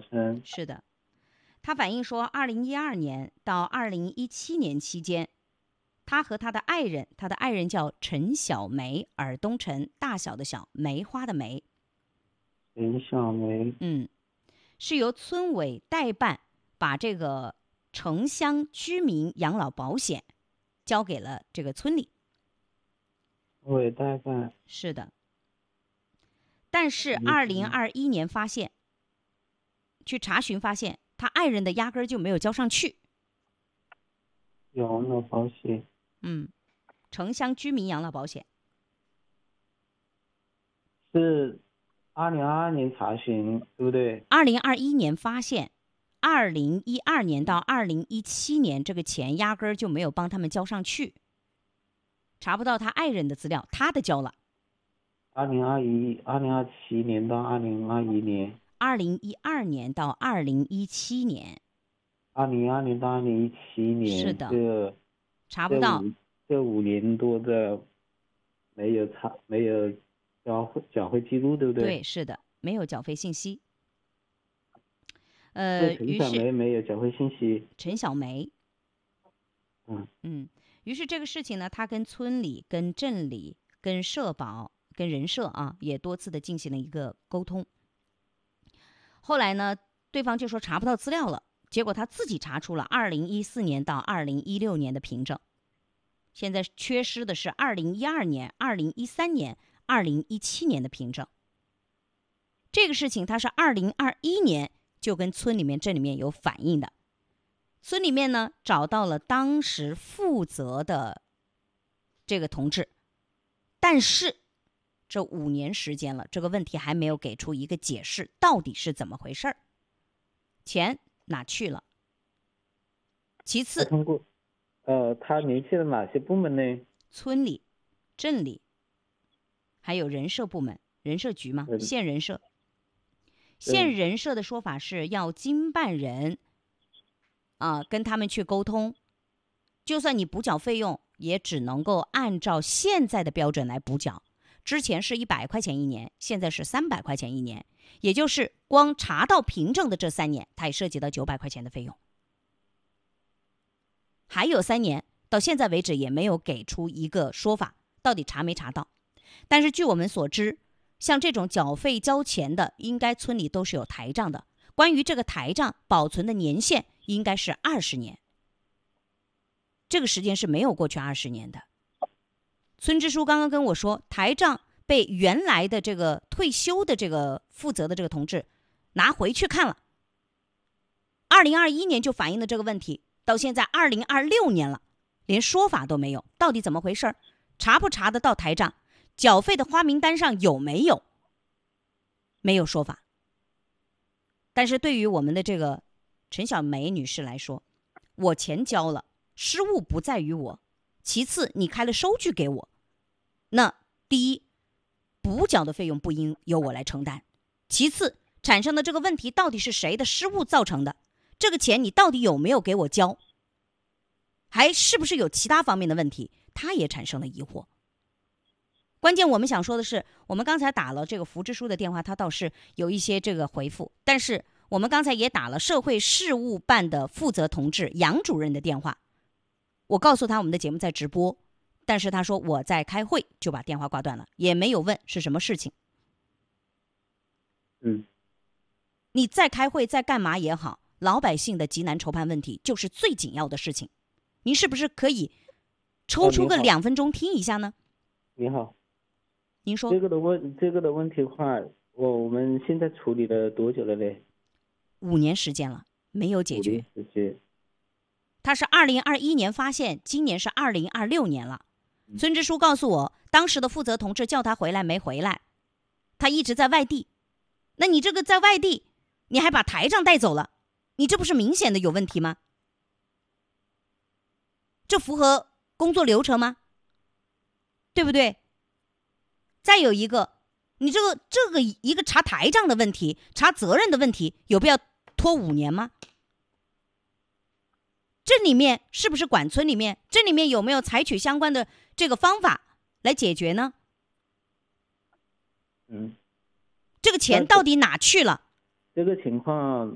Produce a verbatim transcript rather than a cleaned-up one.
生。 是的，他反映说，二零一二年到二零一七年期间，他和他的爱人，他的爱人叫陈小梅，尔东陈，大小的小，梅花的梅。 陈小梅。 嗯，是由村委代办把这个城乡居民养老保险交给了这个村里。 委代办。 是的。但是二零二一年发现，去查询发现，他爱人的压根儿就没有交上去。 养老保险。 嗯，城乡居民养老保险是二零二二年查询，对不对？ 二零二一年发现，二零一二年到二零一七年这个钱压根儿就没有帮他们交上去，查不到他爱人的资料，他的交了。 二零二一、二零二七年到二零二一年。 二零一二年到二零一七年。 二零二年到二零一七年。 是的。 这查不到。 这五这五年多的没有查，没有缴缴费记录，对不对？ 对，是的，没有缴费信息。呃， 陈小梅没有缴费信息。 陈小梅。 嗯嗯，于是这个事情呢，他跟村里、跟镇里、跟社保、跟人社啊，也多次的进行了一个沟通。后来呢，对方就说查不到资料了，结果他自己查出了二零一四年到二零一六年的凭证，现在缺失的是二零一二年、二零一三年、二零一七年的凭证。这个事情他是二零二一年就跟村里面、镇里面有反映的。村里面呢找到了当时负责的这个同志，但是这五年时间了，这个问题还没有给出一个解释，到底是怎么回事儿？钱哪去了？其次， 通过呃，他联系了哪些部门呢？ 村里、镇里，还有人社部门，人社局嘛，县人社。县人社的说法是要经办人啊、呃，跟他们去沟通，就算你补缴费用，也只能够按照现在的标准来补缴。之前是一百块钱一年，现在是三百块钱一年，也就是光查到凭证的这三年，它也涉及到九百块钱的费用。还有三年，到现在为止也没有给出一个说法，到底查没查到。但是据我们所知，像这种缴费交钱的，应该村里都是有台账的。关于这个台账保存的年限，应该是二十年。这个时间是没有过去二十年的。村支书刚刚跟我说，台账被原来的这个退休的这个负责的这个同志拿回去看了，二零二一年就反映了这个问题，到现在二零二六年了，连说法都没有，到底怎么回事？查不查得到台账？缴费的花名单上有没有？没有说法。但是对于我们的这个陈小梅女士来说，我钱交了，失误不在于我。其次，你开了收据给我，那第一，补缴的费用不应由我来承担；其次，产生的这个问题到底是谁的失误造成的？这个钱你到底有没有给我交？还是不是有其他方面的问题？他也产生了疑惑。关键我们想说的是，我们刚才打了这个福支书的电话，他倒是有一些这个回复，但是我们刚才也打了社会事务办的负责同志杨主任的电话，我告诉他我们的节目在直播，但是他说我在开会，就把电话挂断了，也没有问是什么事情。 嗯， 你在开会在干嘛也好，老百姓的急难愁盼问题就是最紧要的事情，您是不是可以抽出个两分钟听一下呢？ 你好， 您说这个的问这个的问题的话，我我们现在处理了多久了呢？ 五年时间了，没有解决。 五年时间。 他是二零二一年发现，今年是二零二六年了。村支书告诉我，当时的负责同志叫他回来没回来，他一直在外地。那你这个在外地，你还把台账带走了，你这不是明显的有问题吗？这符合工作流程吗？对不对？再有一个，你这个这个一个查台账的问题，查责任的问题，有必要拖五年吗？这里面是不是管村里面，这里面有没有采取相关的这个方法来解决呢？ 嗯， 这个钱到底哪去了？ 这个情况